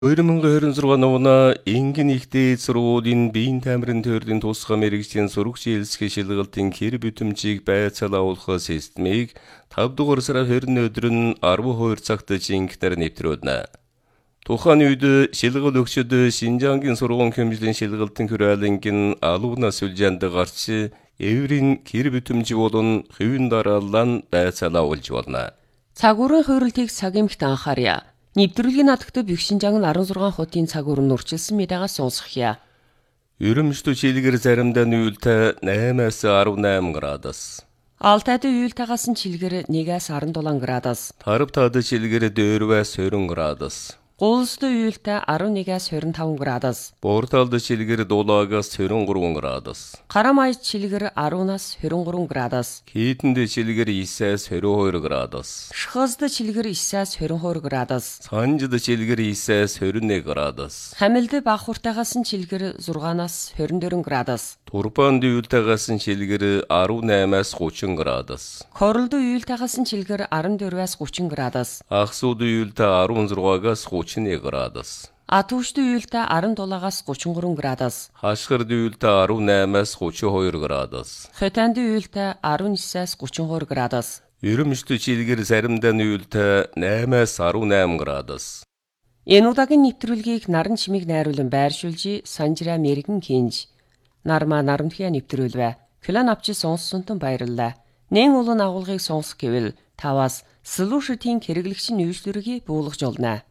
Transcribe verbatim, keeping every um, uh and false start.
екі мың жиырма алты оны энгийн ихтэй сургуулийн биеийн тамирын тойрны тусгай мэрэгжлийн сурагч хэлсгэ шилгалтын хэр бүтэмжийг байцаал агуулах системийг тавд дугаар сарын хоёрны өдөр нь арван хоёр цагт жинхэнээр нэвтрүүлнэ. Тухайн үед шилгэл өгчид Шинжаангийн сургууль хэмжээний шилгалтын хүрээлэнгийн алуун нас үлжээнд гарч эврийн хэр бүтэмж болон хувийн дараалал байцаал агуулж болно. Цагуурын хууралтыг цаг эмхт анхаарья. Нэвтрүүлгийн надагт Бэкшинжаан арван зургаан хотын цагуур нь урчилсан мэдээгээ сонсгоё. Ерөнхийдөө шилгэр заримдаа нүүлтэй наймаас арван найм градус. Алтайд уйлтаагаас нь шилгэр нэгээс арван дулаан градус. Тарвтаад шилгэр дөрвөөс хорин градус. Гуулсд уйлтай арван нэгээс хорин таван градус. Борталд шилгэр дулаагаас хорин гурван градус. Карамайд шилгэр арванаас хорин гурван градус. Хийтэнд шилгэр исээс хорин хоёр градус. Шхозд шилгэр исээс хорин хоёр градус. Санжид шилгэр исээс хорин нэг градус. Хамилд баахуртаагаас нь шилгэр зургаанаас хорин дөрвөн градус. Турпанд уйлтаагаас нь шилгэр арван наймаас гучин градус. Королд уйлтаагаас нь шилгэр арван дөрвөөс гучин градус. Ахсууд уйлтаа арван зургаагаас гучин нэг градус. Атуушд уйлтаа арван дулаагаас гучин гурван градус. Хашгирд уйлтаа арван наймаас гучин хоёр градус. Хотанд уйлтаа арван нисээс гучин хоёр градус. Ерөнхийдөө шилгэр заримдаа уйлтаа наймаас арван найм градус. Энэ удаагийн нэвтрүүлгийг наран чимийг найруулан байршуулж Санжира Мэргэн Кинж нарма нарамтгия нэвтрүүлвэ. Клан авчи сонссонтон баярлалаа. Нэн улан агуулгыг сонсох гэвэл таваас Solution-ийн хэрэглэгчийн нүүрслүргийг буулгаж олно.